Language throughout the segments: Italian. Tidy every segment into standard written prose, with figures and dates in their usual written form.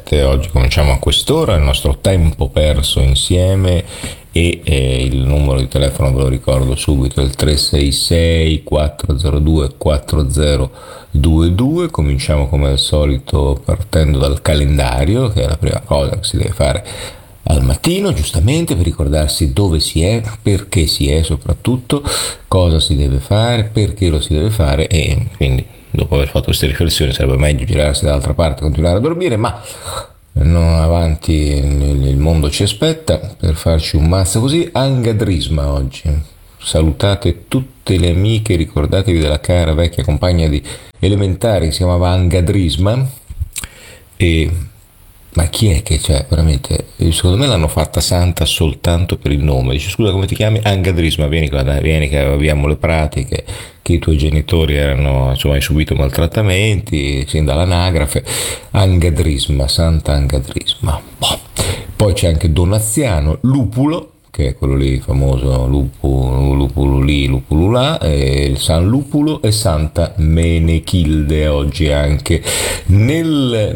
7, oggi cominciamo a quest'ora, il nostro tempo perso insieme il numero di telefono ve lo ricordo subito, il 366 402 4022. Cominciamo come al solito partendo dal calendario, che è la prima cosa che si deve fare al mattino, giustamente, per ricordarsi dove si è, perché si è, soprattutto cosa si deve fare, perché lo si deve fare, e quindi dopo aver fatto queste riflessioni sarebbe meglio girarsi dall'altra parte e continuare a dormire, ma no, avanti il mondo ci aspetta per farci un mazzo così. Angadrisma oggi, salutate tutte le amiche, ricordatevi della cara vecchia compagna di elementari, si chiamava Angadrisma. E ma chi è che c'è veramente? Secondo me l'hanno fatta santa soltanto per il nome. Dice: scusa, come ti chiami? Angadrisma, vieni qua, dai, vieni che abbiamo le pratiche, che i tuoi genitori erano, insomma, hai subito maltrattamenti sin dall'anagrafe. Angadrisma, santa Angadrisma. Boh. Poi c'è anche Donaziano, Lupulo, che è quello lì famoso, Lupulo lì, Lupulo là, il San Lupulo, e Santa Menechilde oggi anche. Nel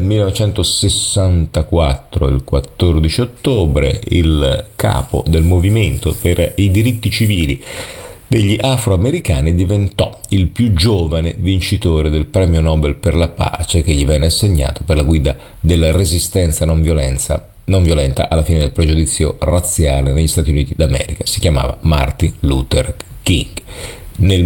1964, il 14 ottobre, il capo del movimento per i diritti civili degli afroamericani diventò il più giovane vincitore del premio Nobel per la pace, che gli venne assegnato per la guida della resistenza non violenta alla fine del pregiudizio razziale negli Stati Uniti d'America. Si chiamava Martin Luther King. Nel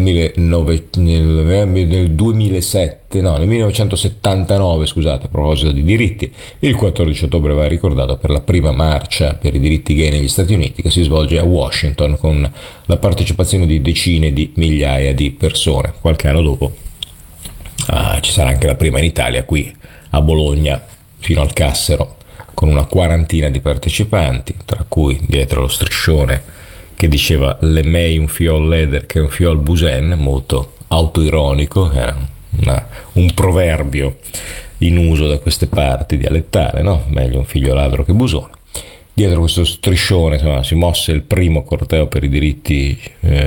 1979, scusate, a proposito di diritti, il 14 ottobre va ricordato per la prima marcia per i diritti gay negli Stati Uniti, che si svolge a Washington con la partecipazione di decine di migliaia di persone. Qualche anno dopo ci sarà anche la prima in Italia, qui a Bologna, fino al Cassero, con una quarantina di partecipanti, tra cui dietro lo striscione che diceva "le mei un fiol leder che un fiol busen", molto autoironico, era un proverbio in uso da queste parti, dialettale, no? Meglio un figlio ladro che busone. Dietro questo striscione, insomma, si mosse il primo corteo per i diritti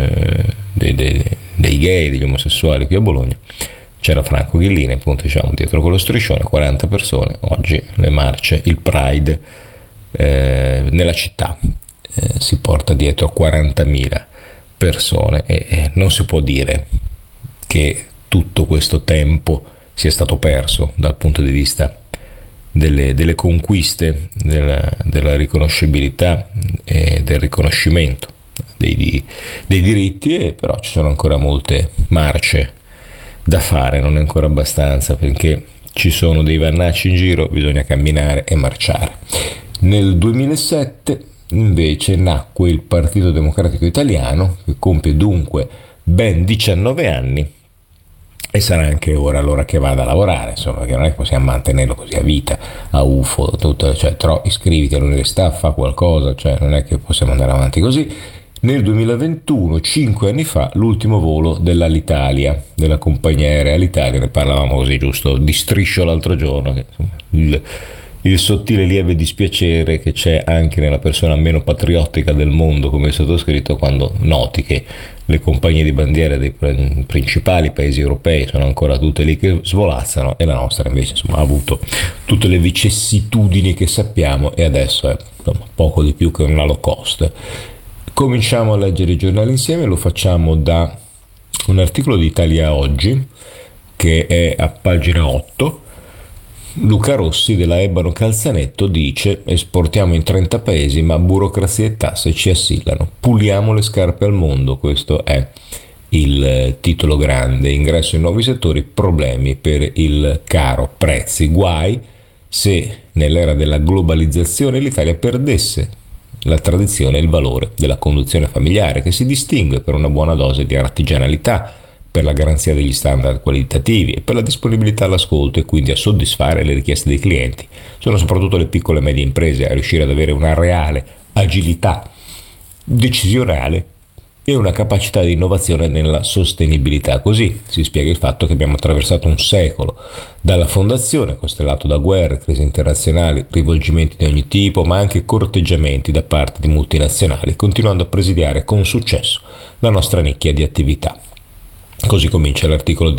dei gay, degli omosessuali qui a Bologna. C'era Franco Ghillini, appunto, diciamo, dietro quello striscione, 40 persone. Oggi le marce, il Pride nella città si porta dietro 40.000 persone e non si può dire che tutto questo tempo sia stato perso dal punto di vista delle conquiste, della riconoscibilità e del riconoscimento dei diritti, però ci sono ancora molte marce da fare, non è ancora abbastanza, perché ci sono dei vannacci in giro, bisogna camminare e marciare. Nel 2007 invece nacque il Partito Democratico Italiano, che compie dunque ben 19 anni e sarà anche ora l'ora che vada a lavorare, insomma, perché non è che possiamo mantenerlo così a vita, a UFO, tutto, cioè, iscriviti all'università, fa qualcosa, cioè non è che possiamo andare avanti così. Nel 2021, 5 anni fa, l'ultimo volo dell'Alitalia, della compagnia aerea Alitalia, ne parlavamo così giusto di striscio l'altro giorno, che, insomma, il sottile lieve dispiacere che c'è anche nella persona meno patriottica del mondo come il sottoscritto, quando noti che le compagnie di bandiera dei principali paesi europei sono ancora tutte lì che svolazzano, e la nostra invece, insomma, ha avuto tutte le vicissitudini che sappiamo e adesso è, insomma, poco di più che un low cost. Cominciamo a leggere i giornali insieme, lo facciamo da un articolo di Italia Oggi che è a pagina 8. Luca Rossi della Ebano Calzanetto dice: esportiamo in 30 paesi ma burocrazia e tasse ci assillano, puliamo le scarpe al mondo. Questo è il titolo grande: ingresso in nuovi settori, problemi per il caro prezzi, guai se nell'era della globalizzazione l'Italia perdesse la tradizione e il valore della conduzione familiare, che si distingue per una buona dose di artigianalità, per la garanzia degli standard qualitativi e per la disponibilità all'ascolto e quindi a soddisfare le richieste dei clienti. Sono soprattutto le piccole e medie imprese a riuscire ad avere una reale agilità decisionale e una capacità di innovazione nella sostenibilità. Così si spiega il fatto che abbiamo attraversato un secolo dalla fondazione, costellato da guerre, crisi internazionali, rivolgimenti di ogni tipo, ma anche corteggiamenti da parte di multinazionali, continuando a presidiare con successo la nostra nicchia di attività. Così comincia l'articolo di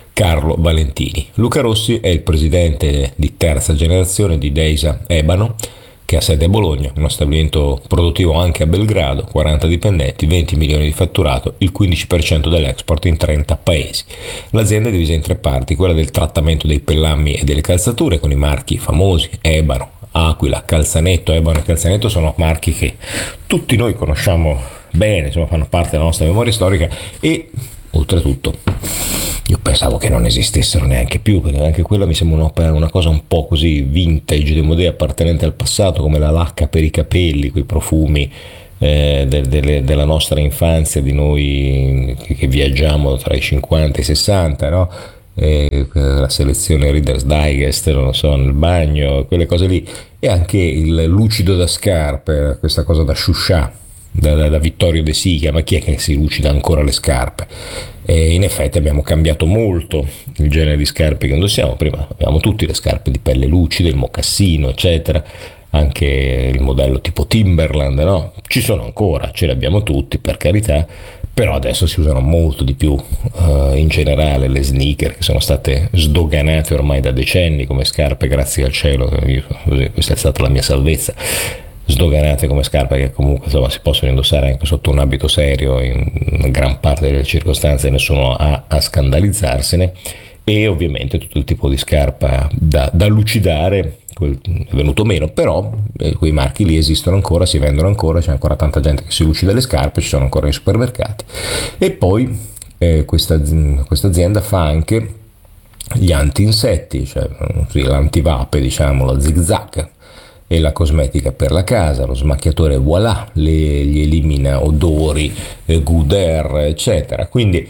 Carlo Valentini. Luca Rossi è il presidente di terza generazione di Deisa Ebano, che ha sede a Bologna, uno stabilimento produttivo anche a Belgrado, 40 dipendenti, 20 milioni di fatturato, il 15% dell'export in 30 paesi. L'azienda è divisa in tre parti, quella del trattamento dei pellammi e delle calzature con i marchi famosi Ebano, Aquila, Calzanetto. Ebano e Calzanetto sono marchi che tutti noi conosciamo bene, insomma fanno parte della nostra memoria storica e oltretutto io pensavo che non esistessero neanche più, perché anche quella mi sembra una cosa un po' così vintage, demodé, appartenente al passato, come la lacca per i capelli, quei profumi della nostra infanzia, di noi che viaggiamo tra i 50 e i 60, no? La selezione Reader's Digest, non lo so, nel bagno, quelle cose lì, e anche il lucido da scarpe, questa cosa da Sciuscià, da Vittorio De Sica. Ma chi è che si lucida ancora le scarpe? E in effetti abbiamo cambiato molto il genere di scarpe che indossiamo. Prima avevamo tutti le scarpe di pelle lucida, il mocassino, eccetera, anche il modello tipo Timberland, no? Ci sono ancora, ce li abbiamo tutti, per carità, però adesso si usano molto di più in generale le sneaker, che sono state sdoganate ormai da decenni come scarpe, grazie al cielo. Questa è stata la mia salvezza. Sdoganate come scarpe che comunque insomma si possono indossare anche sotto un abito serio in gran parte delle circostanze, nessuno ha a scandalizzarsene. E ovviamente tutto il tipo di scarpa da lucidare è venuto meno, però quei marchi lì esistono ancora, si vendono ancora, c'è ancora tanta gente che si lucida le scarpe, ci sono ancora nei supermercati. E poi questa azienda fa anche gli anti-insetti, cioè l'antivape, diciamo, la Zig Zag, e la cosmetica per la casa, lo smacchiatore Voilà, gli elimina odori, Good Air, eccetera. Quindi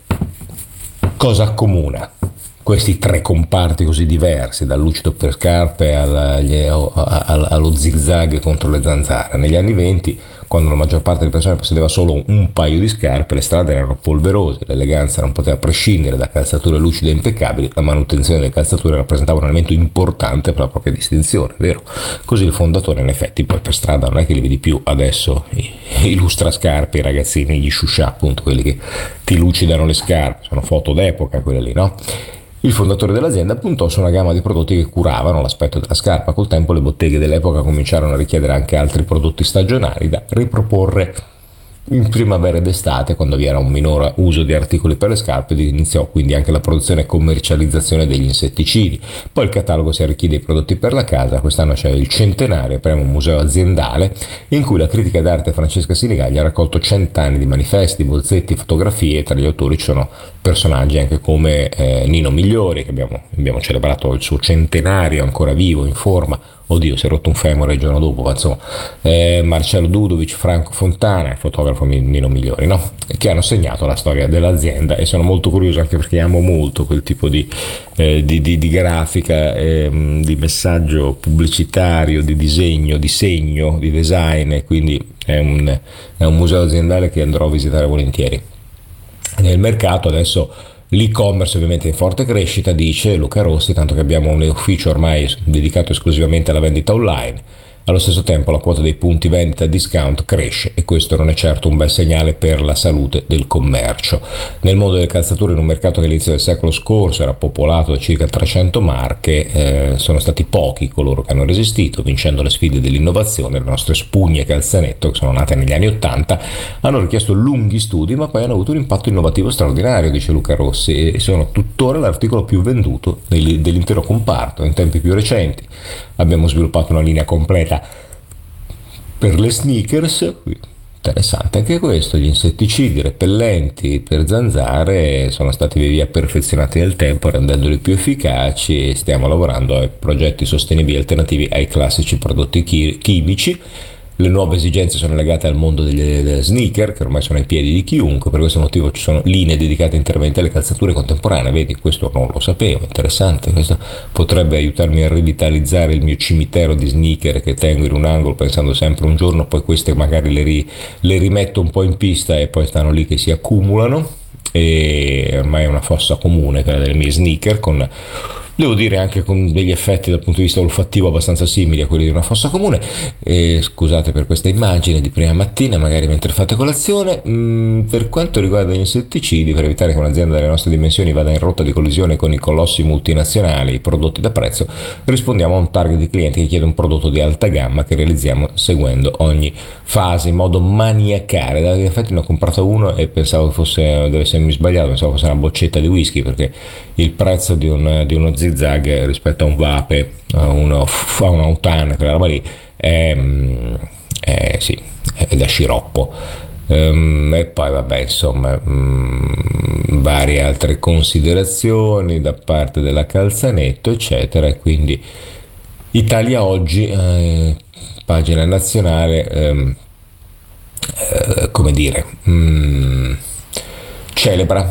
cosa accomuna questi tre comparti così diversi, dal lucido per scarpe allo zigzag contro le zanzare? Negli anni 20, quando la maggior parte delle persone possedeva solo un paio di scarpe, le strade erano polverose, l'eleganza non poteva prescindere da calzature lucide e impeccabili, la manutenzione delle calzature rappresentava un elemento importante per la propria distinzione, vero? Così il fondatore, in effetti, poi per strada non è che li vedi più adesso i lustrascarpe, i ragazzini, gli sciuscià, appunto, quelli che ti lucidano le scarpe, sono foto d'epoca quelle lì, no? Il fondatore dell'azienda puntò su una gamma di prodotti che curavano l'aspetto della scarpa. Col tempo le botteghe dell'epoca cominciarono a richiedere anche altri prodotti stagionali da riproporre in primavera ed estate, quando vi era un minore uso di articoli per le scarpe, iniziò quindi anche la produzione e commercializzazione degli insetticidi. Poi il catalogo si arricchì dei prodotti per la casa. Quest'anno c'è il centenario, apriamo un museo aziendale in cui la critica d'arte Francesca Sinigaglia ha raccolto 100 anni di manifesti, bozzetti, fotografie. Tra gli autori ci sono personaggi anche come Nino Migliori, che abbiamo celebrato il suo centenario, ancora vivo, in forma. Oddio, si è rotto un femore il giorno dopo, ma insomma, Marcello Dudovic, Franco Fontana, il fotografo Nino Migliori, no? Che hanno segnato la storia dell'azienda, e sono molto curioso anche perché amo molto quel tipo di grafica, di messaggio pubblicitario, di disegno, di segno, di design, e quindi è un museo aziendale che andrò a visitare volentieri. Nel mercato adesso l'e-commerce ovviamente è in forte crescita, dice Luca Rossi, tanto che abbiamo un ufficio ormai dedicato esclusivamente alla vendita online. Allo stesso tempo la quota dei punti vendita discount cresce, e questo non è certo un bel segnale per la salute del commercio. Nel mondo delle calzature, in un mercato che all'inizio del secolo scorso era popolato da circa 300 marche, sono stati pochi coloro che hanno resistito, vincendo le sfide dell'innovazione. Le nostre spugne calzanetto, che sono nate negli anni 80, hanno richiesto lunghi studi, ma poi hanno avuto un impatto innovativo straordinario, dice Luca Rossi, e sono tuttora l'articolo più venduto dell'intero comparto. In tempi più recenti abbiamo sviluppato una linea completa per le sneakers, interessante anche questo. Gli insetticidi repellenti per zanzare sono stati via via perfezionati nel tempo, rendendoli più efficaci, e stiamo lavorando a progetti sostenibili alternativi ai classici prodotti chimici. Le nuove esigenze sono legate al mondo delle sneaker, che ormai sono ai piedi di chiunque. Per questo motivo ci sono linee dedicate interamente alle calzature contemporanee. Vedi, questo non lo sapevo, interessante. Questo potrebbe aiutarmi a rivitalizzare il mio cimitero di sneaker che tengo in un angolo, pensando sempre un giorno poi queste magari le rimetto un po' in pista, e poi stanno lì che si accumulano. E ormai è una fossa comune quella delle mie sneaker, con Devo dire anche con degli effetti dal punto di vista olfattivo abbastanza simili a quelli di una fossa comune. E scusate per questa immagine di prima mattina, magari mentre fate colazione. Per quanto riguarda gli insetticidi, per evitare che un'azienda delle nostre dimensioni vada in rotta di collisione con i colossi multinazionali prodotti da prezzo, rispondiamo a un target di clienti che chiede un prodotto di alta gamma che realizziamo seguendo ogni fase in modo maniacale. In effetti ne ho comprato uno e pensavo che fosse, deve essermi sbagliato, pensavo fosse una boccetta di whisky, perché il prezzo di uno zigzag rispetto a un vape, a un autan, quella roba lì, sì, è da sciroppo. E poi vabbè, insomma, varie altre considerazioni da parte della Calzanetto, eccetera. E quindi Italia Oggi, pagina nazionale, come dire, celebra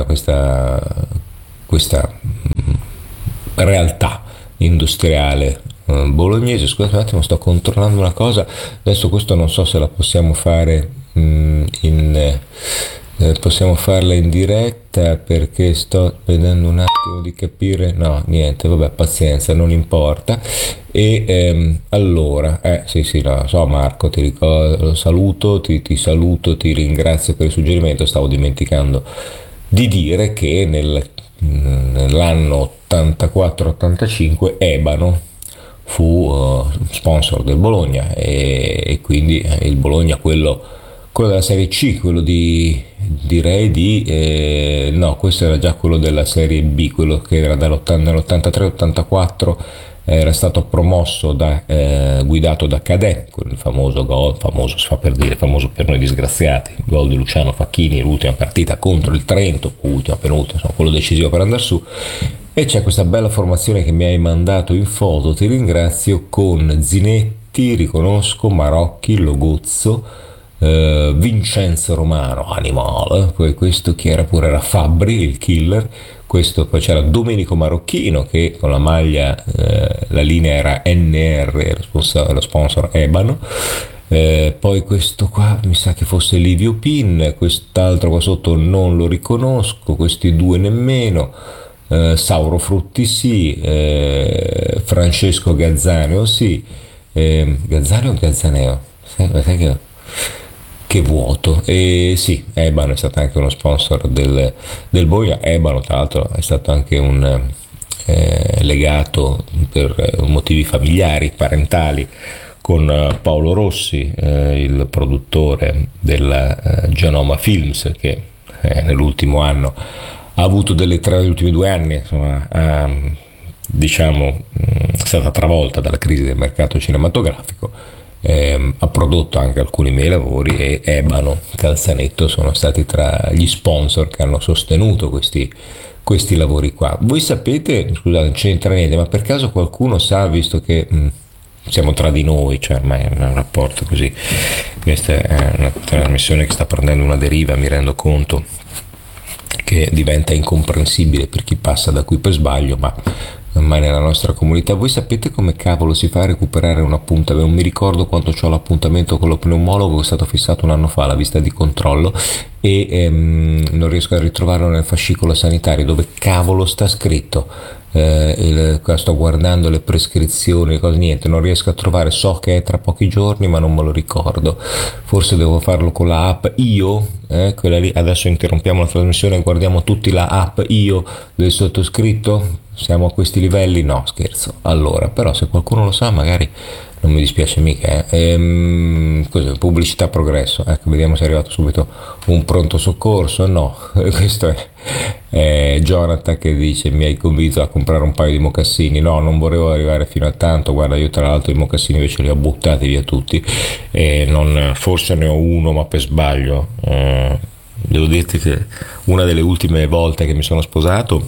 questa realtà industriale bolognese. Scusate un attimo, sto controllando una cosa. Adesso questo non so se la possiamo fare possiamo farla in diretta, perché sto vedendo un attimo di capire. No, niente, vabbè, pazienza, non importa. E allora, sì, sì, no, so Marco, ti ricordo, saluto, ti saluto, ti ringrazio per il suggerimento. Stavo dimenticando di dire che nell'anno 84-85 Ebano fu sponsor del Bologna, e quindi il Bologna, quello della Serie C, quello direi no, questo era già quello della Serie B, quello che era nell'83-84, era stato promosso guidato da Cadè, con il famoso gol, famoso si fa per dire, famoso per noi disgraziati, il gol di Luciano Facchini, l'ultima partita contro il Trento, ultima penultima, insomma, quello decisivo per andare su. E c'è questa bella formazione che mi hai mandato in foto, ti ringrazio, con Zinetti, riconosco, Marocchi, Logozzo, Vincenzo Romano, animale, poi questo chi era, pure era Fabbri, il killer. Questo, poi c'era Domenico Marocchino che con la maglia, la linea era NR, lo sponsor Ebano. Poi questo qua mi sa che fosse Livio Pin, quest'altro qua sotto non lo riconosco, questi due nemmeno. Sauro Frutti sì, Francesco Gazzaneo sì, Gazzaneo o Gazzaneo? Sai che vuoto. E sì, Ebano è stato anche uno sponsor del Bologna. Ebano tra l'altro è stato anche un legato per motivi familiari, parentali, con Paolo Rossi, il produttore della Gianoma Films, che nell'ultimo anno ha avuto negli ultimi 2 anni, insomma, diciamo, è stata travolta dalla crisi del mercato cinematografico. Ha prodotto anche alcuni miei lavori, e Ebano, Calzanetto sono stati tra gli sponsor che hanno sostenuto questi lavori qua. Voi sapete, scusate, non c'entra niente, ma per caso qualcuno sa, visto che siamo tra di noi, cioè ormai è un rapporto così, questa è una trasmissione che sta prendendo una deriva, mi rendo conto, che diventa incomprensibile per chi passa da qui per sbaglio, ma ormai nella nostra comunità. Voi sapete come cavolo si fa a recuperare un appuntamento? Non mi ricordo quando ho l'appuntamento con lo pneumologo, che è stato fissato un anno fa, la visita di controllo, e non riesco a ritrovarlo nel fascicolo sanitario. Dove cavolo sta scritto? Sto guardando le prescrizioni, niente, non riesco a trovare. So che è tra pochi giorni, ma non me lo ricordo. Forse devo farlo con la app Io, quella lì. Adesso interrompiamo la trasmissione e guardiamo tutti la app Io del sottoscritto. Siamo a questi livelli? No, scherzo. Allora, però se qualcuno lo sa, magari non mi dispiace mica. Così, pubblicità progresso. Ecco, vediamo se è arrivato subito un pronto soccorso. No, questo è Jonathan che dice: mi hai convinto a comprare un paio di mocassini. No, non volevo arrivare fino a tanto. Guarda, io tra l'altro i mocassini invece li ho buttati via tutti, e forse ne ho uno, ma per sbaglio. Devo dirti che una delle ultime volte che mi sono sposato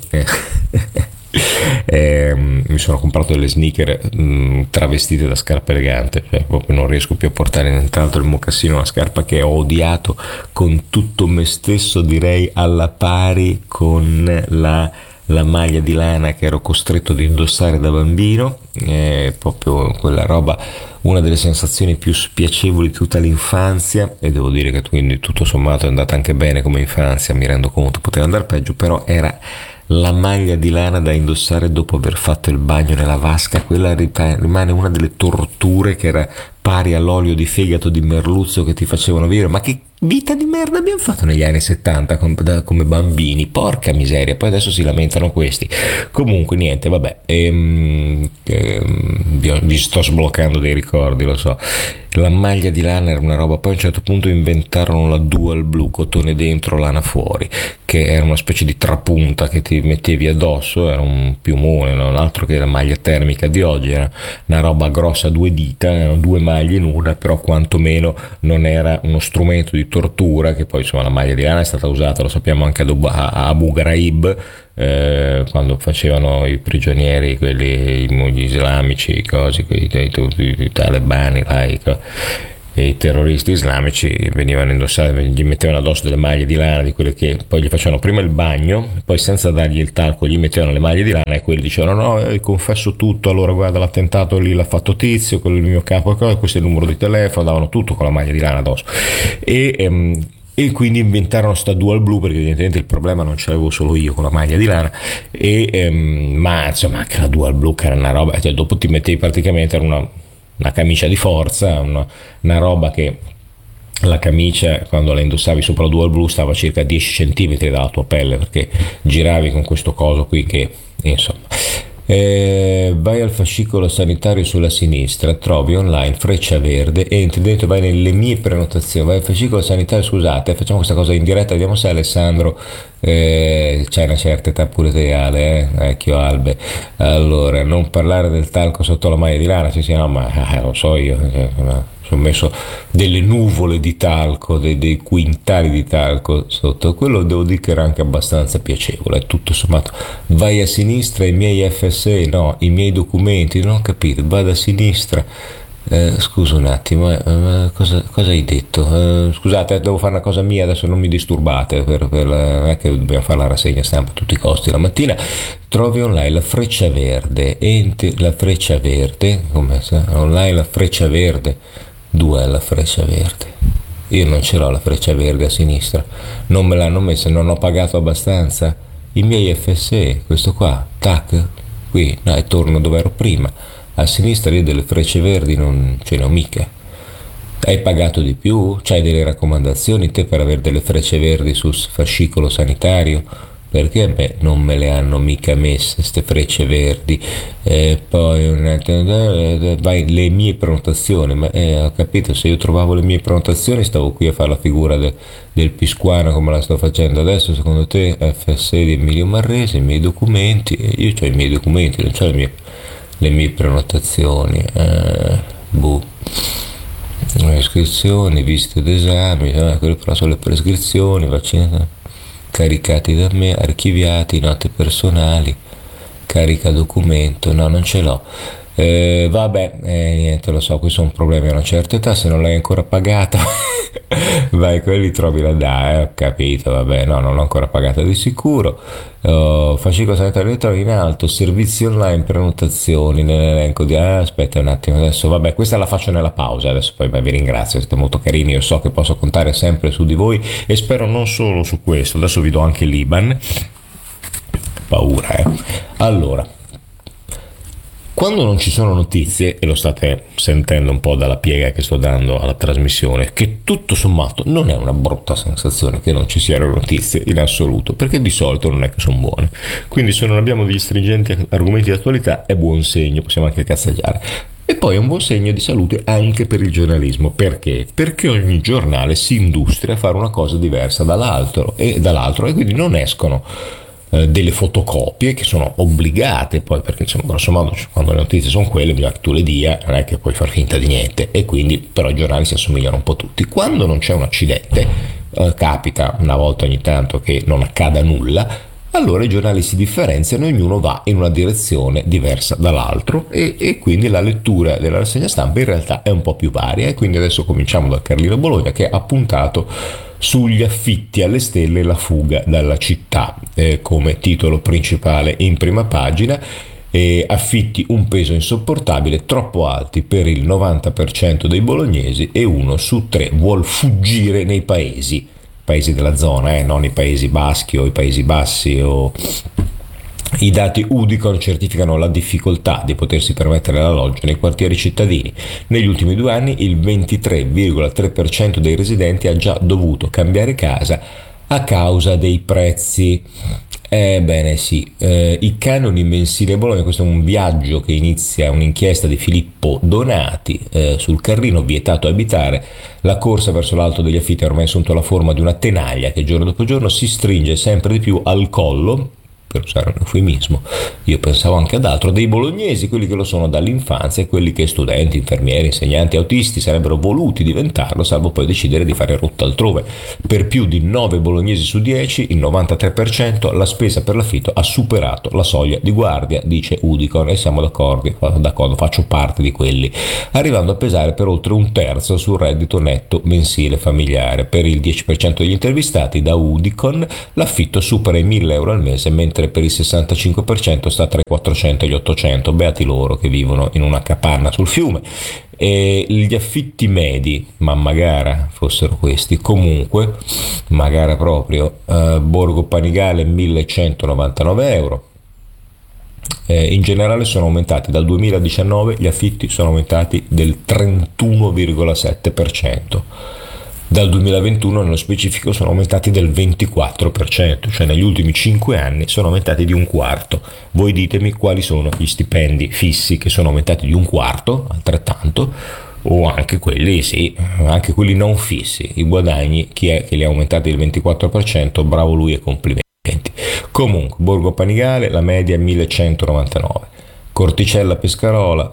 mi sono comprato delle sneaker travestite da scarpa elegante, cioè proprio non riesco più a portare nient'altro. Il mocassino è una scarpa che ho odiato con tutto me stesso, direi alla pari con la maglia di lana che ero costretto ad indossare da bambino. Proprio quella roba, una delle sensazioni più spiacevoli di tutta l'infanzia, e devo dire che quindi tutto sommato è andata anche bene come infanzia, mi rendo conto poteva andare peggio, però era la maglia di lana da indossare dopo aver fatto il bagno nella vasca, quella rimane una delle torture, che era pari all'olio di fegato di merluzzo che ti facevano vivere. Ma che vita di merda abbiamo fatto negli anni 70 come bambini, porca miseria. Poi adesso si lamentano questi. Comunque niente, vabbè, vi sto sbloccando dei ricordi, lo so. La maglia di lana era una roba, poi a un certo punto inventarono la dual blue, cotone dentro, lana fuori, che era una specie di trapunta che ti mettevi addosso, era un piumone, non altro che la maglia termica di oggi, era una roba grossa, 2 dita, erano 2 maglie in una, però quantomeno non era uno strumento di tortura, che poi insomma la maglia di lana è stata usata, lo sappiamo, anche a Abu Ghraib, quando facevano i prigionieri, quelli gli islamici, i cosi, i talebani, e i terroristi islamici venivano indossati, gli mettevano addosso delle maglie di lana, di quelle che poi gli facevano prima il bagno, poi senza dargli il talco gli mettevano le maglie di lana, e quelli dicevano no, confesso tutto, allora guarda, l'attentato lì l'ha fatto Tizio, quello è il mio capo, questo è il numero di telefono, davano tutto con la maglia di lana addosso. E quindi inventarono sta dual blue, perché evidentemente il problema non ce l'avevo solo io con la maglia di lana, ma insomma anche la dual blue, che era una roba, cioè dopo ti mettevi praticamente, era una camicia di forza, una roba che la camicia, quando la indossavi sopra la dual blue, stava a circa 10 centimetri dalla tua pelle, perché giravi con questo coso qui che insomma. Vai al fascicolo sanitario sulla sinistra, trovi online Freccia Verde, entri dentro, vai nelle mie prenotazioni, vai al fascicolo sanitario, scusate, facciamo questa cosa in diretta, vediamo se Alessandro c'è una certa età pure reale, vecchio Albe. Allora, non parlare del talco sotto la maglia di lana, sì, no, ma lo so io, ci ho messo delle nuvole di talco, dei quintali di talco sotto, quello devo dire che era anche abbastanza piacevole, tutto sommato. Vai a sinistra, i miei FSE, no, i miei documenti, non ho capito, vado a sinistra. Scusa un attimo, cosa hai detto? Scusate, devo fare una cosa mia, adesso non mi disturbate, non è che dobbiamo fare la rassegna stampa a tutti i costi la mattina. Trovi online la Freccia Verde, la Freccia Verde, come online la Freccia Verde, 2 è la Freccia Verde. Io non ce l'ho la Freccia Verde a sinistra, non me l'hanno messa, non ho pagato abbastanza. I miei FSE, questo qua, tac, qui, no, e torno dove ero prima. A sinistra io delle frecce verdi non ce ne ho mica. Hai pagato di più? C'hai delle raccomandazioni te per avere delle frecce verdi sul fascicolo sanitario? Perché a me non me le hanno mica messe queste frecce verdi. Poi vai, le mie prenotazioni, ma ho capito, se io trovavo le mie prenotazioni stavo qui a fare la figura del Pisquano come la sto facendo adesso. Secondo te FSE di Emilio Marrese, i miei documenti, io ho i miei documenti, non ho le mie prenotazioni, iscrizioni, visite d'esami, quelle però sono le prescrizioni, vaccini caricati da me, archiviati, note personali, carica documento, no, non ce l'ho. Vabbè, niente, lo so, qui sono problemi a una certa età, se non l'hai ancora pagata vai, quelli trovi la DA, ho capito, vabbè, no, non l'ho ancora pagata di sicuro. Fascicolo sanitario elettronico in alto, servizi online, prenotazioni nell'elenco di aspetta un attimo, adesso vabbè, questa la faccio nella pausa, adesso poi vi ringrazio, siete molto carini, io so che posso contare sempre su di voi e spero non solo su questo. Adesso vi do anche l'IBAN, paura, allora, quando non ci sono notizie, e lo state sentendo un po' dalla piega che sto dando alla trasmissione, che tutto sommato non è una brutta sensazione che non ci siano notizie in assoluto, perché di solito non è che sono buone. Quindi se non abbiamo degli stringenti argomenti di attualità è buon segno, possiamo anche cazzeggiare. E poi è un buon segno di salute anche per il giornalismo. Perché? Perché ogni giornale si industria a fare una cosa diversa dall'altro, e quindi non escono delle fotocopie che sono obbligate poi, perché insomma grosso modo quando le notizie sono quelle bisogna che tu le dia, non è che puoi far finta di niente, e quindi però i giornali si assomigliano un po' tutti. Quando non c'è un accidente, capita una volta ogni tanto che non accada nulla, allora i giornali si differenziano e ognuno va in una direzione diversa dall'altro, e quindi la lettura della rassegna stampa in realtà è un po' più varia. E quindi adesso cominciamo da Carlino Bologna, che ha puntato sugli affitti alle stelle, la fuga dalla città, come titolo principale in prima pagina. Affitti un peso insopportabile, troppo alti per il 90% dei bolognesi, e 1 su 3 vuol fuggire nei paesi della zona, non i Paesi Baschi o i Paesi Bassi o I dati Udicon certificano la difficoltà di potersi permettere l'alloggio nei quartieri cittadini. Negli ultimi 2 anni il 23,3% dei residenti ha già dovuto cambiare casa a causa dei prezzi. Ebbene sì, i canoni mensili a Bologna, questo è un viaggio che inizia un'inchiesta di Filippo Donati sul Carlino, vietato abitare. La corsa verso l'alto degli affitti ha ormai assunto la forma di una tenaglia che giorno dopo giorno si stringe sempre di più al collo, per usare un eufemismo, io pensavo anche ad altro, dei bolognesi, quelli che lo sono dall'infanzia e quelli che studenti, infermieri, insegnanti, autisti sarebbero voluti diventarlo, salvo poi decidere di fare rotta altrove. Per più di 9 bolognesi su 10, il 93%, la spesa per l'affitto ha superato la soglia di guardia, dice Udicon, e siamo d'accordo, faccio parte di quelli, arrivando a pesare per oltre un terzo sul reddito netto mensile familiare. Per il 10% degli intervistati da Udicon l'affitto supera i 1.000 euro al mese, mentre per il 65% sta tra i 400 e gli 800, beati loro che vivono in una capanna sul fiume. E gli affitti medi, ma magari fossero questi, comunque, magari proprio, Borgo Panigale 1.199 euro. In generale sono aumentati dal 2019, gli affitti sono aumentati del 31,7%. Dal 2021 nello specifico sono aumentati del 24%, cioè negli ultimi 5 anni sono aumentati di un quarto. Voi ditemi quali sono gli stipendi fissi che sono aumentati di un quarto, altrettanto, o anche quelli, sì, anche quelli non fissi. I guadagni, chi è che li ha aumentati del 24%? Bravo lui e complimenti. Comunque, Borgo Panigale, la media è 1.199. Corticella Pescarola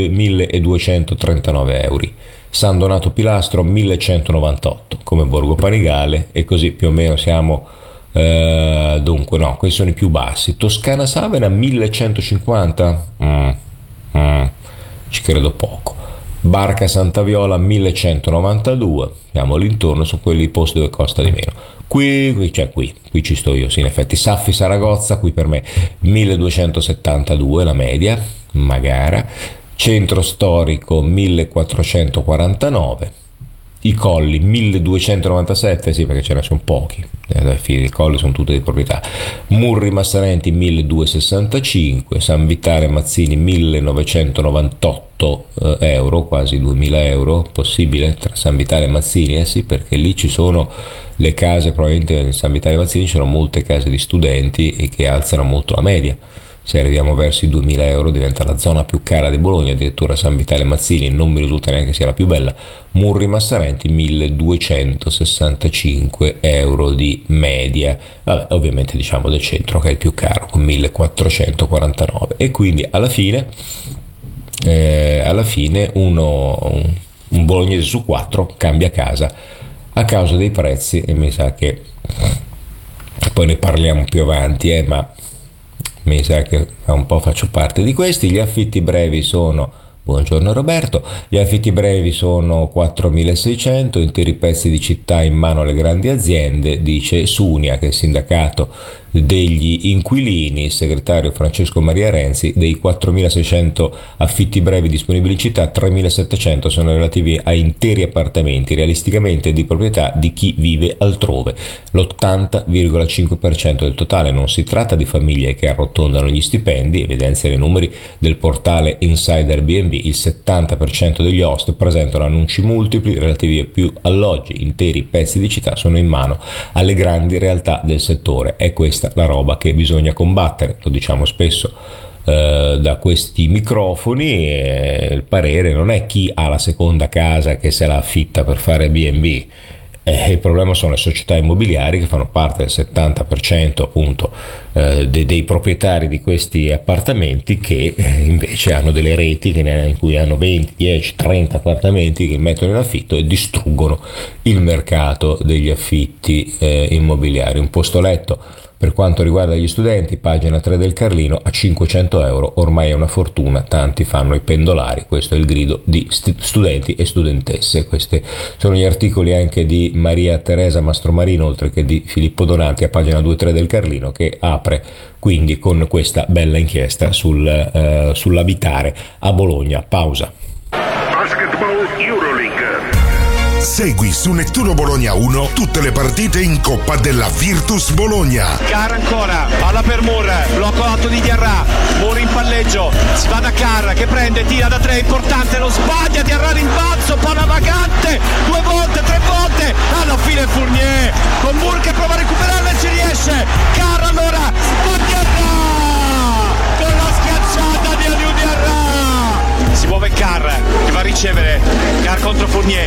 2.239 euro. San Donato Pilastro 1.198 come Borgo Panigale, e così più o meno siamo, dunque no, questi sono i più bassi. Toscana Savena 1.150, ci credo poco. Barca Santa Viola 1.192, siamo all'intorno, su quelli posti dove costa di meno. Qui ci sto io, sì, in effetti. Saffi Saragozza, qui per me 1.272 la media, magari. Centro storico 1449, i colli 1297, sì, perché ce ne sono pochi, i colli sono tutti di proprietà. Murri Massarenti 1265, San Vitale Mazzini 1998 euro, quasi 2000 euro, possibile tra San Vitale e Mazzini, sì, perché lì ci sono le case, probabilmente in San Vitale e Mazzini ci sono molte case di studenti e che alzano molto la media. Se arriviamo verso i 2000 euro diventa la zona più cara di Bologna, addirittura San Vitale Mazzini non mi risulta neanche sia la più bella. Murri Massarenti 1265 euro di media. Vabbè, ovviamente diciamo del centro che è il più caro con 1449, e quindi alla fine un bolognese su 4 cambia casa a causa dei prezzi, e mi sa che poi ne parliamo più avanti, ma mi sa che un po' faccio parte di questi. Gli affitti brevi sono, buongiorno Roberto, gli affitti brevi sono 4.600, interi pezzi di città in mano alle grandi aziende, dice Sunia, che è il sindacato degli inquilini. Il segretario Francesco Maria Renzi: dei 4.600 affitti brevi disponibili in città, 3.700 sono relativi a interi appartamenti, realisticamente di proprietà di chi vive altrove, l'80,5% del totale. Non si tratta di famiglie che arrotondano gli stipendi, evidenzia i numeri del portale Insider B&B. Il 70% degli host presentano annunci multipli relativi a più alloggi, interi pezzi di città sono in mano alle grandi realtà del settore. È questa la roba che bisogna combattere, lo diciamo spesso da questi microfoni. Il parere non è chi ha la seconda casa che se la affitta per fare B&B, il problema sono le società immobiliari che fanno parte del 70% appunto dei proprietari di questi appartamenti, che invece hanno delle reti in cui hanno 20, 10, 30 appartamenti che mettono in affitto e distruggono il mercato degli affitti immobiliari. Un posto letto, per quanto riguarda gli studenti, pagina 3 del Carlino, a 500 euro ormai è una fortuna, tanti fanno i pendolari. Questo è il grido di studenti e studentesse. Questi sono gli articoli anche di Maria Teresa Mastromarino, oltre che di Filippo Donati, a pagina 2-3 del Carlino, che apre quindi con questa bella inchiesta sull'abitare a Bologna. Pausa. Basketball Euroleague. Segui su Nettuno Bologna 1 tutte le partite in Coppa della Virtus Bologna. Carra ancora, palla per Moore, blocco alto di Diarra, Moore in palleggio, si va da Carra che prende, tira da 3, importante, non sbaglia, Diarra rimbalzo, palla vagante, 2 volte, 3 volte, alla fine Fournier, con Moore che prova a recuperarla e ci riesce, Carra allora, con Diarra, con la schiacciata di Aliou Diarra, si muove Carra che va a ricevere, Carra contro Fournier.